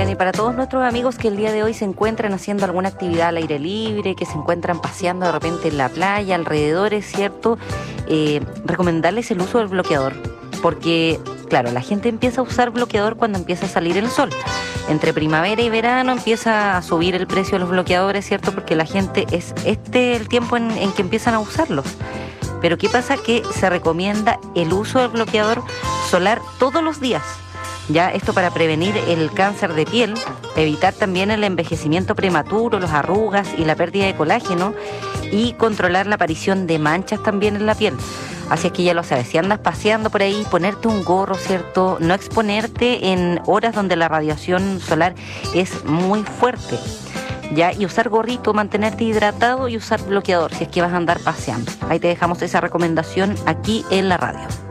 Bueno, y para todos nuestros amigos que el día de hoy se encuentran haciendo alguna actividad al aire libre, que se encuentran paseando de repente en la playa, alrededor, es cierto, recomendarles el uso del bloqueador, porque, claro, la gente empieza a usar bloqueador cuando empieza a salir el sol. Entre primavera y verano empieza a subir el precio de los bloqueadores, ¿cierto? Porque la gente es el tiempo en que empiezan a usarlos. Pero ¿qué pasa? Que se recomienda el uso del bloqueador solar todos los días. Ya esto para prevenir el cáncer de piel, evitar también el envejecimiento prematuro, las arrugas y la pérdida de colágeno, y controlar la aparición de manchas también en la piel. Así es que ya lo sabes, si andas paseando por ahí, ponerte un gorro, ¿cierto? No exponerte en horas donde la radiación solar es muy fuerte, ¿ya? Y usar gorrito, mantenerte hidratado y usar bloqueador si es que vas a andar paseando. Ahí te dejamos esa recomendación aquí en la radio.